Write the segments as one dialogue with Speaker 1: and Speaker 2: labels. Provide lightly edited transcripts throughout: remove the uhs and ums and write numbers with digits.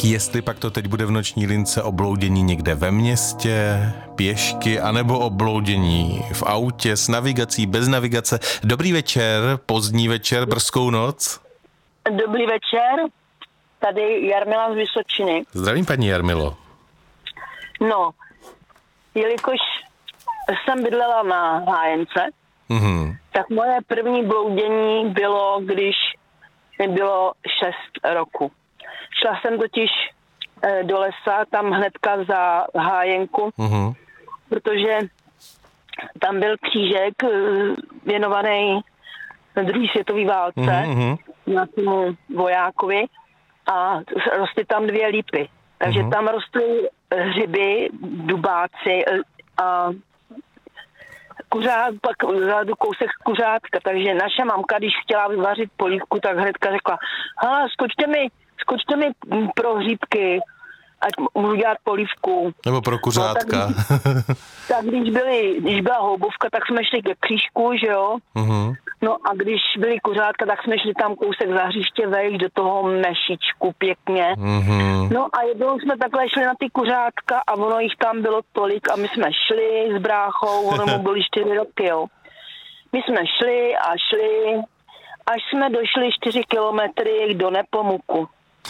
Speaker 1: Tak jestli pak to teď bude v noční lince o bloudění někde ve městě, pěšky, anebo o bloudění v autě, s navigací, bez navigace. Dobrý večer, pozdní večer, brzkou noc.
Speaker 2: Dobrý večer, tady Jarmila z Vysočiny.
Speaker 1: Zdravím, paní Jarmilo.
Speaker 2: No, jelikož jsem bydlela na Hájence, tak moje první bloudění bylo, když mi bylo 6 roku. Šla jsem totiž do lesa, tam hnedka za Hájenku, protože tam byl křížek věnovaný druhé světové válce nějakému vojákovi a rostly tam 2 lípy. Takže tam rostly hřiby, dubáci a kuřát, pak vzadu kousek kuřátka, takže naše mamka, když chtěla vyvařit polívku, tak hnedka řekla, skočte mi pro hříbky, ať můžu dělat polívku.
Speaker 1: Nebo pro kuřátka.
Speaker 2: No, tak když byla houbovka, tak jsme šli ke křížku, že jo? No a když byly kuřátka, tak jsme šli tam kousek za hřiště vejš do toho mešičku pěkně. No a jednou jsme takhle šli na ty kuřátka a ono jich tam bylo tolik a my jsme šli s bráchou, ono mu byly 4 roky, jo. My jsme šli a šli, až jsme došli 4 kilometry do Nepomuku.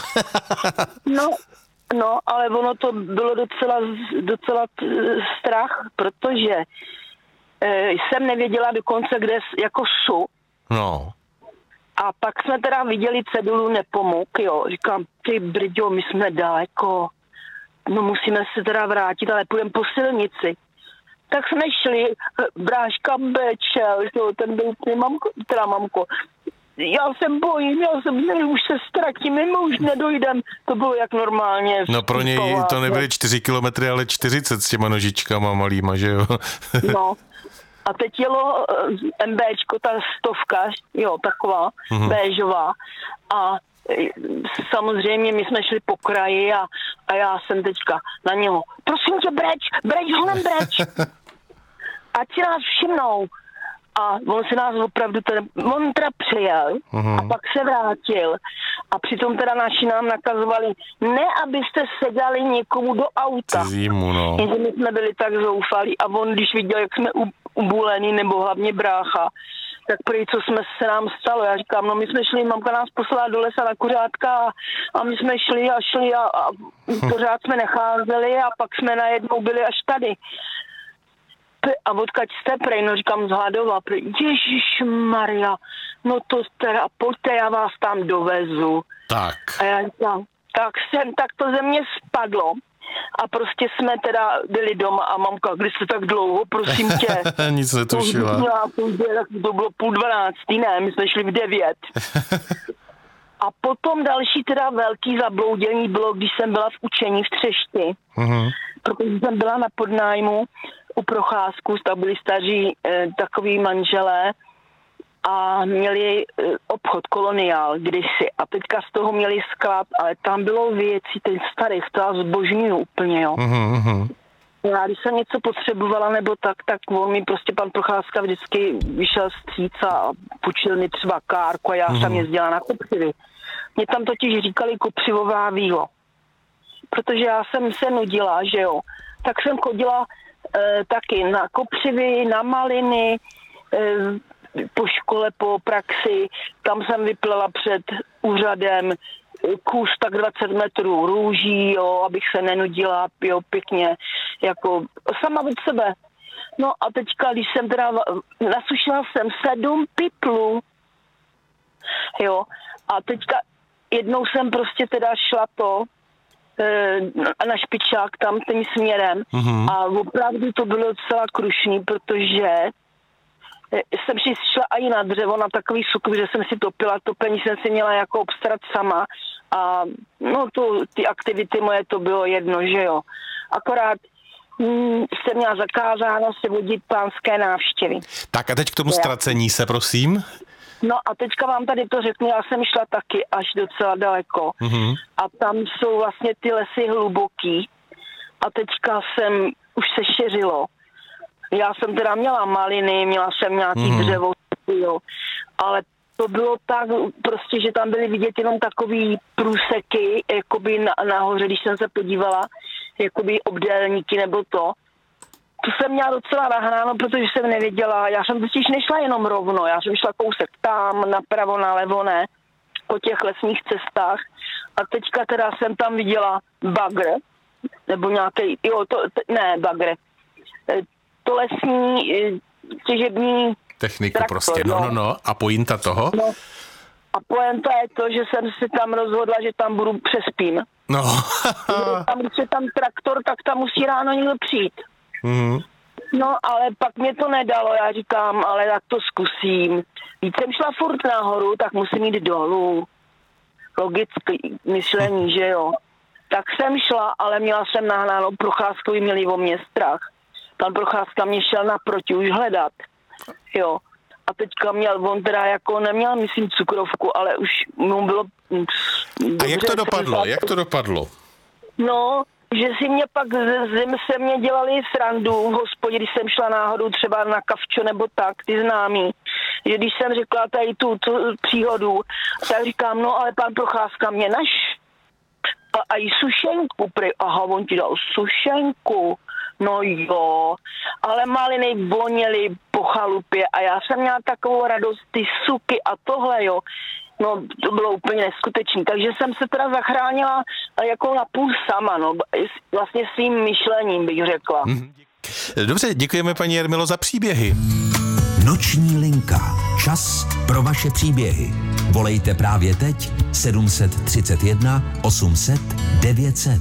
Speaker 2: No, ale ono to bylo docela strach, protože jsem nevěděla dokonce, kde jako jsou.
Speaker 1: No.
Speaker 2: A pak jsme teda viděli cedulu Nepomuk, jo. Říkám, ty brďo, my jsme daleko. No musíme se teda vrátit, ale půjdeme po silnici. Tak jsme šli, bráška bečel, jo, ten byl mamko. Já se bojím, už se ztratím, my už nedojdem. To bylo jak normálně.
Speaker 1: No pro něj to nebyly 4 kilometry, ale 40 s těma nožičkama malýma, že jo?
Speaker 2: No. A teď jelo MBčko, ta 100, jo, taková, béžová. A samozřejmě my jsme šli po kraji a já jsem teďka na něho, prosím tě, breč, honem breč. Ať si nás všimnou. A on si nás opravdu on teda přijel a pak se vrátil. A přitom teda naši nám nakazovali, ne abyste sedali někomu do auta.
Speaker 1: Zimu, no.
Speaker 2: Jenže my jsme byli tak zoufalí a on, když viděl, jak jsme ubulení, nebo hlavně brácha, tak prý, co se nám stalo. Já říkám, no my jsme šli, mamka nás poslala do lesa na kuřátka a my jsme šli a pořád jsme necházeli a pak jsme najednou byli až tady. A odkaď jste prej, no říkám z Hladova, Ježišmarja, no to teda, pojďte, já vás tam dovezu.
Speaker 1: Tak.
Speaker 2: A já říkám, tak to ze mě spadlo a prostě jsme teda byli doma a mamka, kdy jste tak dlouho, prosím tě.
Speaker 1: Nic netušila.
Speaker 2: To bylo 11:30, ne, my jsme šli v 9. A potom další teda velký zabloudění bylo, když jsem byla v učení v Třešti, protože jsem byla na podnájmu u Procházku, tam byli staří takový manželé a měli obchod Koloniál kdysi a teďka z toho měli sklad, ale tam bylo věcí, ten starých, to já zbožňuju úplně, jo. Já když jsem něco potřebovala nebo tak on mi prostě pan Procházka vždycky vyšel vstříc a půjčil mi třeba kárku a já jsem jezdila na kopřivy. Mě tam totiž říkali kopřivová vílo, protože já jsem se nudila, že jo, tak jsem chodila taky na kopřivy, na maliny, po škole, po praxi, tam jsem vyplela před úřadem kus tak 20 metrů růží, jo, abych se nenudila, jo, pěkně, jako sama od sebe. No a teďka, když jsem teda, nasušila jsem 7 piplů, jo, a teďka jednou jsem prostě teda šla na špičák tam tím směrem a opravdu to bylo docela krušný, protože jsem si šla i na dřevo, na takový sukv, že jsem si topila, topení jsem si měla jako obstarat sama a no ty aktivity moje to bylo jedno, že jo. Akorát jsem měla zakázáno se vodit pánské návštěvy.
Speaker 1: Tak a teď k tomu ztracení se, prosím.
Speaker 2: No a teďka vám tady to řeknu, já jsem šla taky až docela daleko a tam jsou vlastně ty lesy hluboký a teďka už se šeřilo. Já jsem teda měla maliny, měla jsem nějaký dřevo, jo, ale to bylo tak prostě, že tam byly vidět jenom takový průseky, jakoby nahoře, když jsem se podívala, jakoby obdélníky nebo to. To jsem měla docela nahráno, protože jsem nevěděla, já jsem totiž nešla jenom rovno, já jsem šla kousek tam, napravo, nalevo, ne, po těch lesních cestách a teďka teda jsem tam viděla bagr, nebo nějaký, bagr, to lesní těžební
Speaker 1: technika
Speaker 2: traktor,
Speaker 1: prostě, no. A pointa toho?
Speaker 2: No. A pointa je to, že jsem si tam rozhodla, že tam budu přespím.
Speaker 1: No.
Speaker 2: Když je tam traktor, tak tam musí ráno někdo přijít.
Speaker 1: Mm.
Speaker 2: No, ale pak mě to nedalo, já říkám, ale tak to zkusím. Když jsem šla furt nahoru, tak musím jít dolů. Logické myšlení, že jo. Tak jsem šla, ale měla jsem nahnáno, Procházkovi měli o mě strach. Pan Procházka mě šel naproti už hledat, jo. A teďka on teda jako neměl, myslím, cukrovku, ale už mu bylo...
Speaker 1: A jak to dopadlo?
Speaker 2: No, že si mě pak se mě dělali srandu v hospodě, když jsem šla náhodou třeba na kavčo nebo tak, ty známí. Že když jsem řekla tady tu příhodu, tak říkám, no ale pan Procházka mě a i sušenku, aha, on ti dal sušenku, no jo, ale maliny voněly po chalupě a já jsem měla takovou radost, ty suky a tohle, jo. No, to bylo úplně neskutečné. Takže jsem se teda zachránila jako napůl sama, no, vlastně svým myšlením bych řekla.
Speaker 1: Dobře, děkujeme paní Jarmilo za příběhy.
Speaker 3: Noční linka. Čas pro vaše příběhy. Volejte právě teď 731 800 900.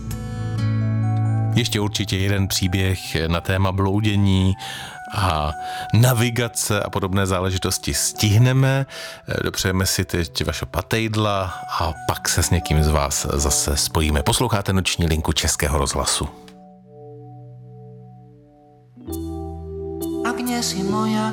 Speaker 1: Ještě určitě jeden příběh na téma bloudění a navigace a podobné záležitosti stihneme. Dopřejeme si teď vaše patejdla a pak se s někým z vás zase spojíme. Posloucháte Noční linku Českého rozhlasu.
Speaker 4: Agnes je moja